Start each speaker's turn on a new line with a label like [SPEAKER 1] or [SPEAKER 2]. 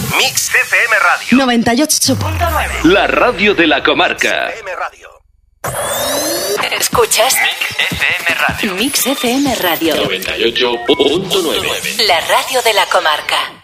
[SPEAKER 1] Mix FM Radio
[SPEAKER 2] 98.9.
[SPEAKER 3] La radio de la comarca.
[SPEAKER 1] Mix FM Radio.
[SPEAKER 2] ¿Escuchas?
[SPEAKER 3] Mix FM Radio.
[SPEAKER 2] Mix FM Radio.
[SPEAKER 3] 98.9.
[SPEAKER 2] La radio de la comarca.